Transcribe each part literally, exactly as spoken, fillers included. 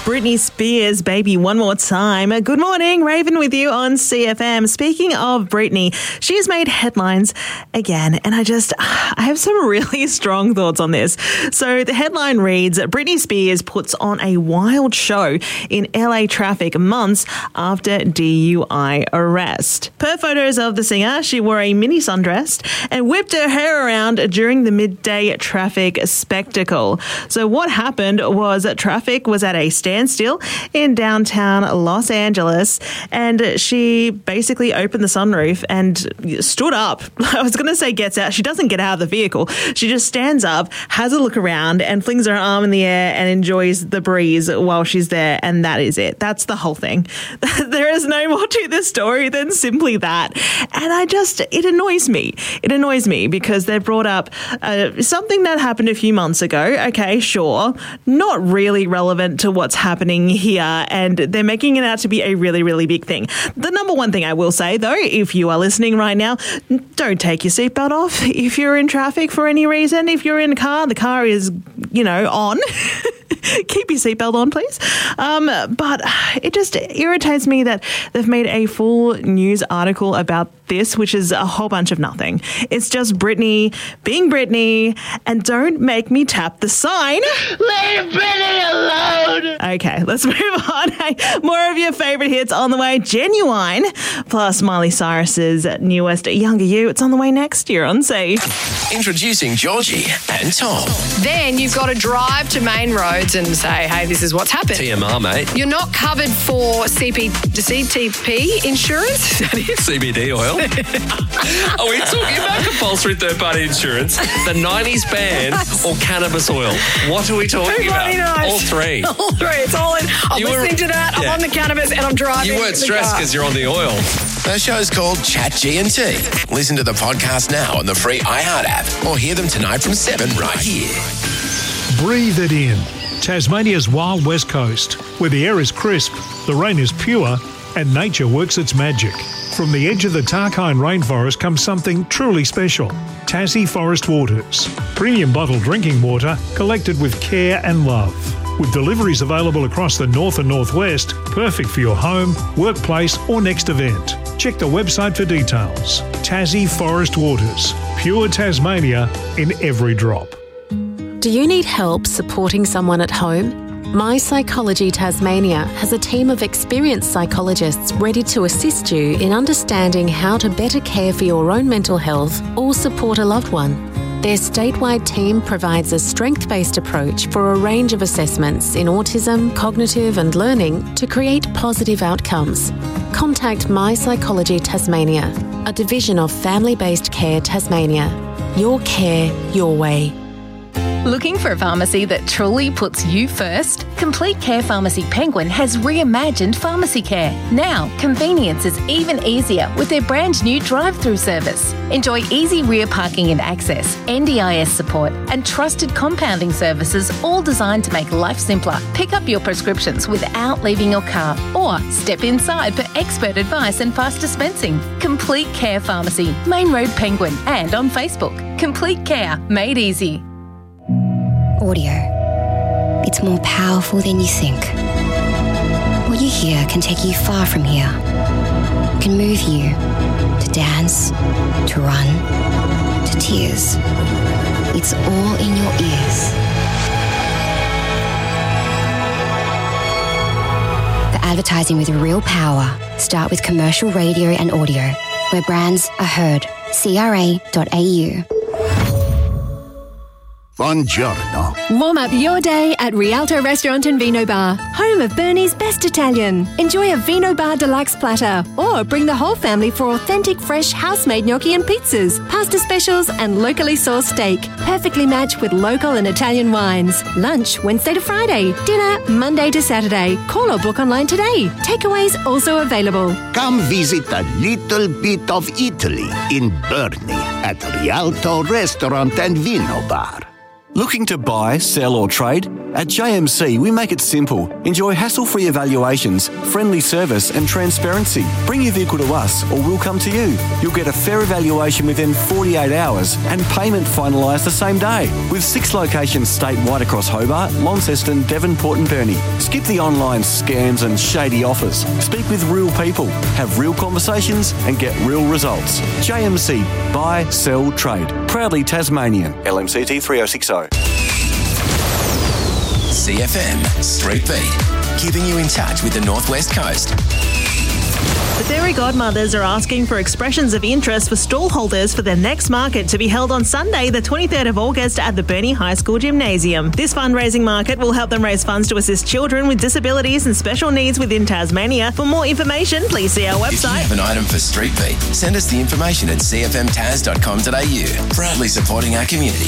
Britney Spears, Baby One More Time. Good morning, Raven with you on C F M. Speaking of Britney, she has made headlines again, and I just, I have some really strong thoughts on this. So the headline reads, Britney Spears puts on a wild show in L A traffic months after D U I arrest. Per photos of the singer, she wore a mini sundress and whipped her hair around during the midday traffic spectacle. So what happened was that traffic was at a standstill in downtown Los Angeles, and she basically opened the sunroof and stood up. I was going to say gets out. She doesn't get out of the vehicle. She just stands up, has a look around, and flings her arm in the air and enjoys the breeze while she's there, and that is it. That's the whole thing. There is no more to this story than simply that. And I just, it annoys me. It annoys me because they brought up uh, something that happened a few months ago. Okay, sure. Not really relevant to what's happening here, and they're making it out to be a really, really big thing. The number one thing I will say, though, if you are listening right now, don't take your seatbelt off if you're in traffic for any reason. If you're in a car, the car is, you know, on. Keep your seatbelt on, please. Um, but it just irritates me that they've made a full news article about this, which is a whole bunch of nothing. It's just Britney being Britney, and don't make me tap the sign. Leave Britney alone. Okay, let's move on. Hey, more of your favourite hits on the way. Genuine, plus Miley Cyrus's newest Younger You. It's on the way next year on C. Introducing Georgie and Tom. Then you've got to drive to main roads and say, hey, this is what's happened. T M R, mate. You're not covered for C P, C T P insurance? Is that it? C B D oil. Are we talking about compulsory third-party insurance, the nineties ban, or cannabis oil? What are we talking Everybody about? knows. All three. All three. It's all in. I'm You were- listening to that. yeah. I'm on the cannabis and I'm driving. You weren't in the stressed car. because you're on the oil. The show's called Chat G and T. Listen to the podcast now on the free iHeart app, or hear them tonight from seven right here. Breathe it in. Tasmania's wild west coast, where the air is crisp, the rain is pure, and nature works its magic. From the edge of the Tarkine rainforest comes something truly special. Tassie Forest Waters. Premium bottled drinking water collected with care and love. With deliveries available across the north and northwest, perfect for your home, workplace or next event. Check the website for details. Tassie Forest Waters. Pure Tasmania in every drop. Do you need help supporting someone at home? My Psychology Tasmania has a team of experienced psychologists ready to assist you in understanding how to better care for your own mental health or support a loved one. Their statewide team provides a strength-based approach for a range of assessments in autism, cognitive and learning to create positive outcomes. Contact My Psychology Tasmania, a division of Family-Based Care Tasmania. Your care, your way. Looking for a pharmacy that truly puts you first? Complete Care Pharmacy Penguin has reimagined pharmacy care. Now, convenience is even easier with their brand new drive-through service. Enjoy easy rear parking and access, N D I S support, and trusted compounding services, all designed to make life simpler. Pick up your prescriptions without leaving your car, or step inside for expert advice and fast dispensing. Complete Care Pharmacy, Main Road Penguin, and on Facebook. Complete Care, made easy. Audio. It's more powerful than you think. What you hear can take you far from here. It can move you to dance, to run, to tears. It's all in your ears. The advertising with real power. Start with commercial radio and audio, where brands are heard. C R A dot A U. Buongiorno. Warm up your day at Rialto Restaurant and Vino Bar, home of Bernie's best Italian. Enjoy a Vino Bar deluxe platter, or bring the whole family for authentic fresh house-made gnocchi and pizzas, pasta specials and locally sourced steak, perfectly matched with local and Italian wines. Lunch Wednesday to Friday, dinner Monday to Saturday. Call or book online today. Takeaways also available. Come visit a little bit of Italy in Bernie at Rialto Restaurant and Vino Bar. Looking to buy, sell or trade? At J M C, we make it simple. Enjoy hassle-free evaluations, friendly service and transparency. Bring your vehicle to us or we'll come to you. You'll get a fair evaluation within forty-eight hours and payment finalised the same day. With six locations statewide across Hobart, Launceston, Devonport and Burnie. Skip the online scams and shady offers. Speak with real people, have real conversations and get real results. J M C, buy, sell, trade. Proudly Tasmanian. L M C T three oh six oh. C F M Street Beat, keeping you in touch with the Northwest Coast. The Fairy Godmothers are asking for expressions of interest for stall holders for their next market to be held on Sunday, the twenty-third of August at the Burnie High School Gymnasium. This fundraising market will help them raise funds to assist children with disabilities and special needs within Tasmania. For more information, please see our website. If you have an item for Street Beat, send us the information at c f m tas dot com dot a u. Proudly supporting our community.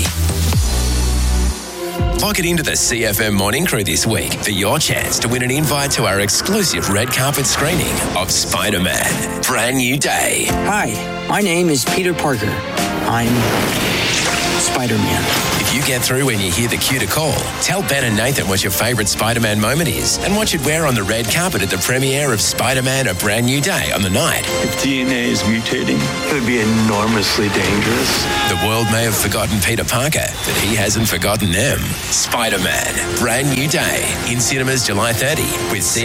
Pocket into the C F M Morning Crew this week for your chance to win an invite to our exclusive red carpet screening of Spider-Man: Brand New Day. Hi, my name is Peter Parker. I'm Spider-Man. If you get through when you hear the cue to call, tell Ben and Nathan what your favourite Spider-Man moment is and what you'd wear on the red carpet at the premiere of Spider-Man: A Brand New Day on the night. If D N A is mutating, it would be enormously dangerous. The world may have forgotten Peter Parker, but he hasn't forgotten them. Spider-Man: Brand New Day in cinemas July thirtieth with C